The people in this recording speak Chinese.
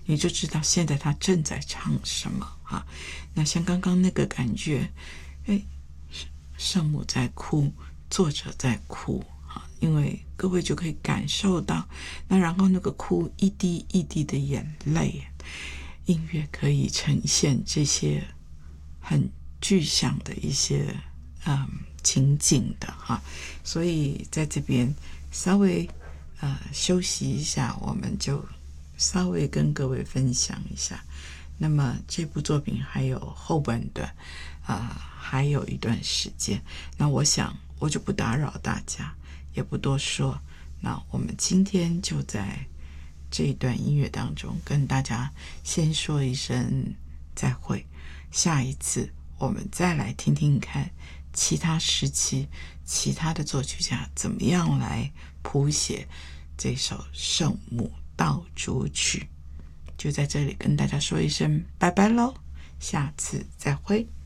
你就知道现在他正在唱什么啊。那像刚刚那个感觉，圣母在哭，作者在哭啊，因为各位就可以感受到，那然后那个哭一滴一滴的眼泪，音乐可以呈现这些很具象的一些情景的哈。所以在这边稍微休息一下，我们就稍微跟各位分享一下。那么这部作品还有后半段还有一段时间，那我想我就不打扰大家，也不多说，那我们今天就在这一段音乐当中跟大家先说一声再会，下一次我们再来听听看其他时期其他的作曲家怎么样来谱写这首圣母道主曲。就在这里跟大家说一声拜拜喽，下次再会。